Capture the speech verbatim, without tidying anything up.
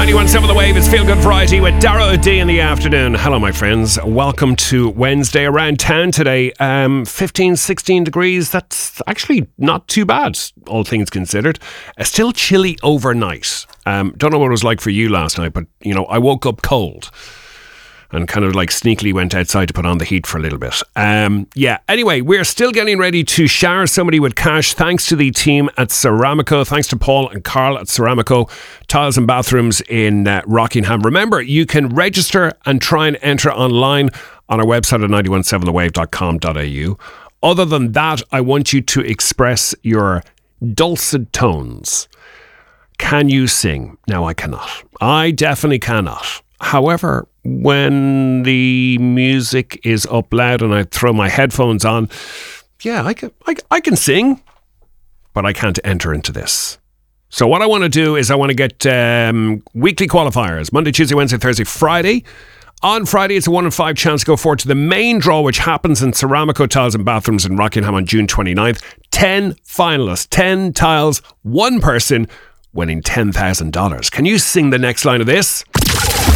ninety-one point seven The Wave, it's Feel Good Variety with Dara O'D in the afternoon. Hello, my friends. Welcome to Wednesday. Around town today, um, fifteen, sixteen degrees. That's actually not too bad, all things considered. Uh, still chilly overnight. Um, don't know what it was like for you last night, but, you know, I woke up cold and kind of like sneakily went outside to put on the heat for a little bit. Um, yeah, anyway, we're still getting ready to shower somebody with cash thanks to the team at Ceramico. Thanks to Paul and Carl at Ceramico Tiles and Bathrooms in uh, Rockingham. Remember, you can register and try and enter online on our website at nine one seven the wave dot com dot a u. Other than that, I want you to express your dulcet tones. Can you sing? No, I cannot. I definitely cannot. However, when the music is up loud and I throw my headphones on, yeah, I can, I, I can sing, but I can't enter into this. So what I want to do is I want to get um, weekly qualifiers, Monday, Tuesday, Wednesday, Thursday, Friday. On Friday, it's a one in five chance to go forward to the main draw, which happens in Ceramico Tiles and Bathrooms in Rockingham on June twenty-ninth. ten finalists, ten tiles, one person winning ten thousand dollars. Can you sing the next line of this?